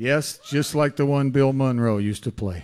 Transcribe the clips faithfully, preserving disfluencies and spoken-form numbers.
Yes, just like the one Bill Monroe used to play.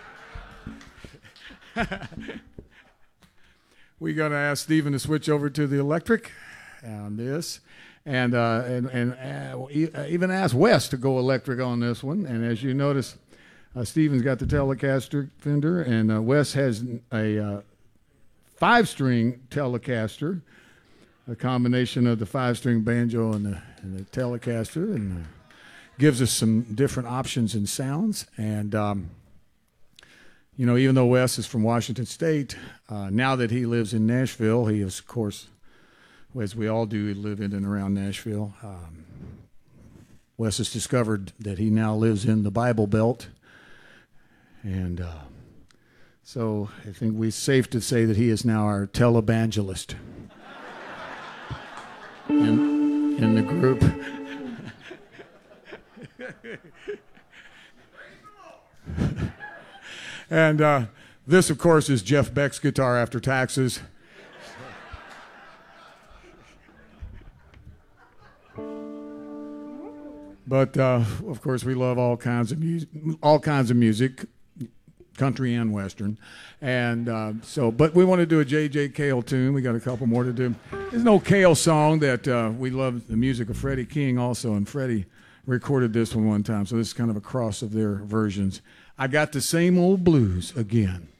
We're going to ask Stephen to switch over to the electric on this, and uh, and and uh, even ask Wes to go electric on this one. And as you notice, uh, Stephen's got the Telecaster Fender, and uh, Wes has a uh, five-string Telecaster, a combination of the five-string banjo and the, and the Telecaster, and uh, gives us some different options and sounds. And um, you know, even though Wes is from Washington State, uh, now that he lives in Nashville, he is, of course, as we all do, live in and around Nashville. Um, Wes has discovered that he now lives in the Bible Belt. And uh, so I think we're safe to say that he is now our televangelist in, in the group. And uh, this, of course, is Jeff Beck's Guitar After Taxes. But uh, of course, we love all kinds of music, all kinds of music, country and western, and uh, so. But we want to do a J J Cale tune. We got a couple more to do. There's an old Cale song that uh, we love the music of Freddie King also, and Freddie recorded this one one time. So this is kind of a cross of their versions. I got the same old blues again.